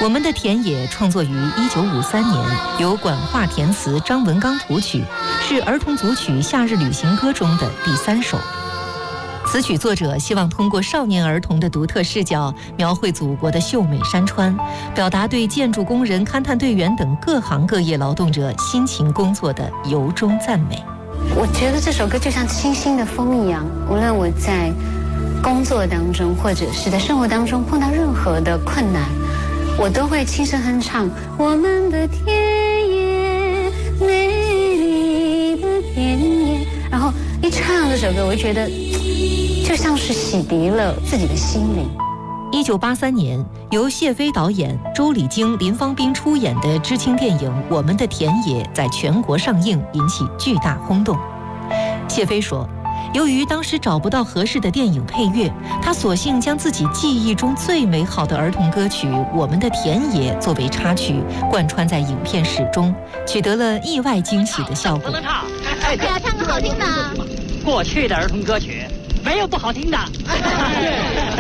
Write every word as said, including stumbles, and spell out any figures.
我们的田野创作于一九五三年，由管化填词，张文刚谱曲，是儿童组曲《夏日旅行歌》中的第三首。此曲作者希望通过少年儿童的独特视角，描绘祖国的秀美山川，表达对建筑工人、勘探队员等各行各业劳动者辛勤工作的由衷赞美。 我觉得这首歌就像清新的风一样，无论我在工作当中或者是在生活当中碰到任何的困难，我都会轻声哼唱我们的田野，美丽的田野，然后一唱这首歌，我就觉得就像是洗涤了自己的心灵。 一九八三年，由谢飞导演、周礼京、林芳斌出演的知青电影《我们的田野》在全国上映，引起巨大轰动。谢飞说，由于当时找不到合适的电影配乐，他索性将自己记忆中最美好的儿童歌曲《我们的田野》作为插曲，贯穿在影片始终，取得了意外惊喜的效果。 不能唱， 哎，对啊，唱个好听的。 过去的儿童歌曲没有不好听的。